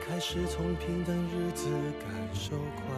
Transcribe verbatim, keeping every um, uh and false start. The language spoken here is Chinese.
开始从平淡日子感受快